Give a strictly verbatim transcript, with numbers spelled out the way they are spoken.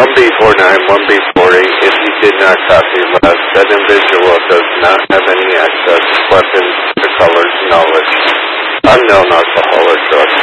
one B forty-nine, one B forty, if you did not copy last, that individual does not have any access, weapons, to colors, knowledge, unknown alcohol or drugs.